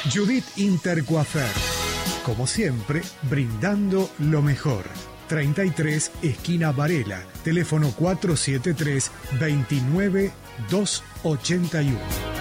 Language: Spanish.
Judith Intercoifer. Como siempre, brindando lo mejor. 33 esquina Varela. Teléfono 473-29281.